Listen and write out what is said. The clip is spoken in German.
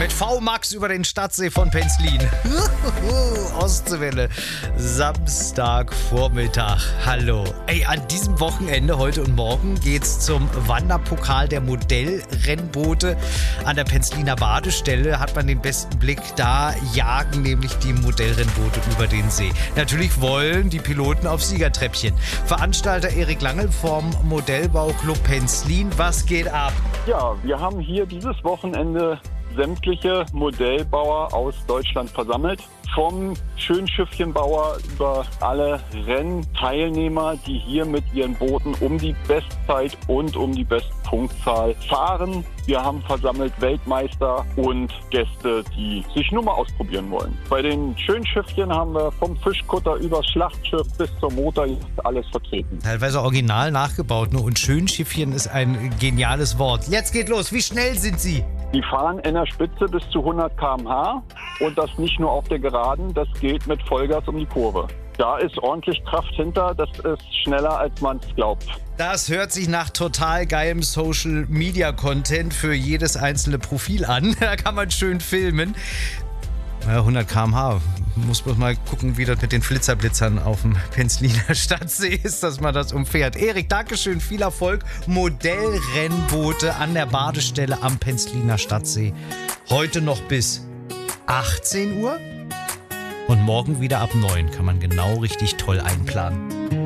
mit V-Max über den Stadtsee von Penzlin. Ostseewelle, Samstagvormittag. Hallo. Ey, an diesem Wochenende, heute und morgen, geht's zum Wanderpokal der Modellrennboote. An der Penzliner Badestelle hat man den besten Blick. Da jagen nämlich die Modellrennboote über den See. Natürlich wollen die Piloten auf Siegertreppchen. Veranstalter Erik Langel vom Modellbauclub Penzlin. Was geht ab? Ja, wir haben hier dieses Wochenende sämtliche Modellbauer aus Deutschland versammelt. Vom Schönschiffchenbauer über alle Rennteilnehmer, die hier mit ihren Booten um die Bestzeit und um die Bestpunktzahl fahren. Wir haben versammelt Weltmeister und Gäste, die sich nur mal ausprobieren wollen. Bei den Schönschiffchen haben wir vom Fischkutter übers Schlachtschiff bis zur Motorjacht alles vertreten. Teilweise original nachgebaut, ne? Und Schönschiffchen ist ein geniales Wort. Jetzt geht los. Wie schnell sind Sie? Die fahren in der Spitze bis zu 100 km/h und das nicht nur auf der Geraden, das geht mit Vollgas um die Kurve. Da ist ordentlich Kraft hinter, das ist schneller als man es glaubt. Das hört sich nach total geilem Social-Media-Content für jedes einzelne Profil an. Da kann man schön filmen. Ja, 100 km/h. Muss man mal gucken, wie das mit den Flitzerblitzern auf dem Penzliner Stadtsee ist, dass man das umfährt. Erik, Dankeschön, viel Erfolg. Modellrennboote an der Badestelle am Penzliner Stadtsee. Heute noch bis 18 Uhr und morgen wieder ab 9. Kann man genau richtig toll einplanen.